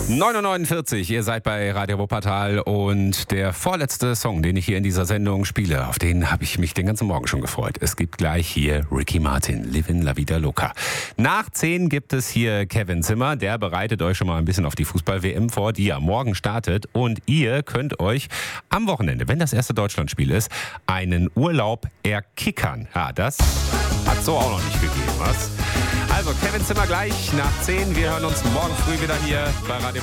9:49 Uhr, ihr seid bei Radio Wuppertal und der vorletzte Song, den ich hier in dieser Sendung spiele, auf den habe ich mich den ganzen Morgen schon gefreut. Es gibt gleich hier Ricky Martin, Livin' La Vida Loca. Nach 10 gibt es hier Kevin Zimmer, der bereitet euch schon mal ein bisschen auf die Fußball-WM vor, die ja morgen startet. Und ihr könnt euch am Wochenende, wenn das erste Deutschlandspiel ist, einen Urlaub erkickern. Ja, das hat so auch noch nicht gegeben, was? Also Kevin Zimmer gleich nach 10. Wir hören uns morgen früh wieder hier bei Radio